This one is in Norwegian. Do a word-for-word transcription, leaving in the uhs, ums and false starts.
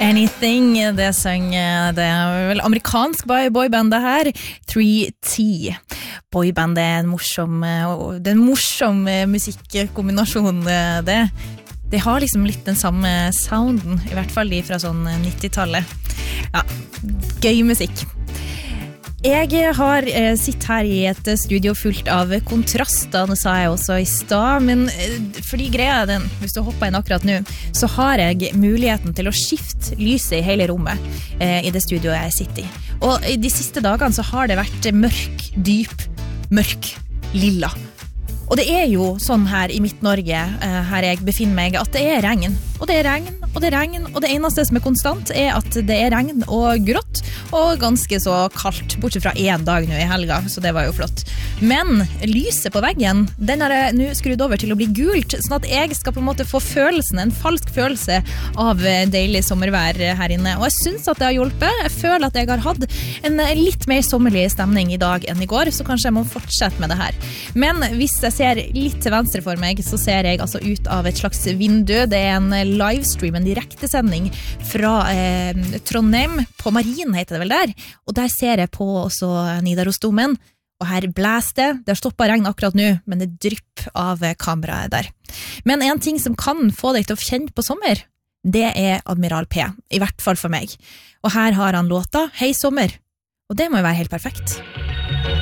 Anything, det sang det er vel amerikansk boyband det her, three T. Boyband er en morsom, det er en morsom musikkombinasjon det. Det har liksom litt den samme sounden, i hvert fall de fra sånn nittitallet. Ja, gøy musikk. Jeg har eh, sitt her i et studio fullt av kontraster, det sa jeg også i stad, men eh, fordi greia er den, hvis du hopper inn akkurat nå, så har jeg muligheten til å skifte lyset i hele rommet eh, i det studioet jeg sitter i. Og i de siste dagene så har det vært mørk, dyp, mørk, lilla. Og det er jo sånn her i Midt-Norge, eh, her jeg befinner meg, at det er regn. Og det er regn, og det er regn, og det eneste som er konstant er at det er regn og grått, og ganske så kaldt, bortsett fra en dag nå i helga, så det var jo flott. Men lyset på veggen, den har jeg nå skrudd over til å bli gult, sånn at jeg skal på en måte få følelsen, en falsk følelse av deilig sommervær her inne. Og jeg synes at det har hjulpet. Jeg føler at jeg har hatt en litt mer sommerlig stemning i dag enn i går, så kanskje jeg må fortsette med det her. Men hvis jeg ser litt til venstre for meg, så ser jeg altså ut av et slags vindu. Det er en livestream, en direktesending fra eh, Trondheim, på Marien heter det vel der, og der ser jeg på også Nidarosdomen, og her blæser det, det har stoppet regn akkurat nå, men det drypper av kameraet der. Men en ting som kan få deg til å kjenne på sommer, det er Admiral P, i hvert fall for meg. Og her har han låta Hei sommer, og det må jo være helt perfekt.